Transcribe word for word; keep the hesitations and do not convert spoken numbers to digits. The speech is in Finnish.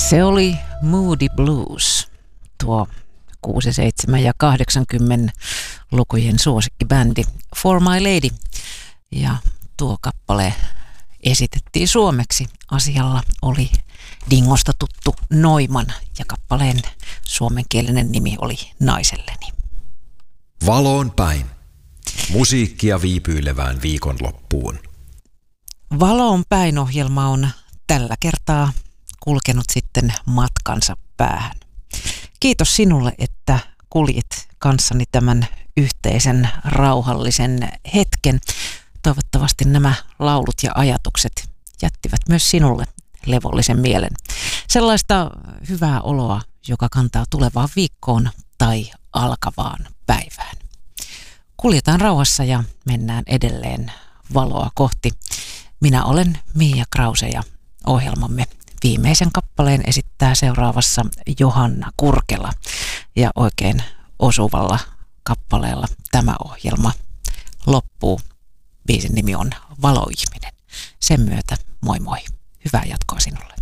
Se oli Moody Blues, tuo kuusi, seitsemän ja kahdeksankymmentä lukujen suosikkibändi For My Lady. Ja tuo kappale esitettiin suomeksi. Asialla oli Dingosta tuttu Noiman ja kappaleen suomenkielinen nimi oli Naiselleni. Valoon päin. Musiikkia viipyilevään viikonloppuun. Valoon päin -ohjelma on tällä kertaa kulkenut sitten matkansa päähän. Kiitos sinulle, että kuljit kanssani tämän yhteisen rauhallisen hetken. Toivottavasti nämä laulut ja ajatukset jättivät myös sinulle levollisen mielen. Sellaista hyvää oloa, joka kantaa tulevaan viikkoon tai alkavaan päivään. Kuljetaan rauhassa ja mennään edelleen valoa kohti. Minä olen Miia Krause ja ohjelmamme viimeisen kappaleen esittää seuraavassa Johanna Kurkela. Ja oikein osuvalla kappaleella tämä ohjelma loppuu. Biisin nimi on Valoihminen. Sen myötä moi moi. Hyvää jatkoa sinulle.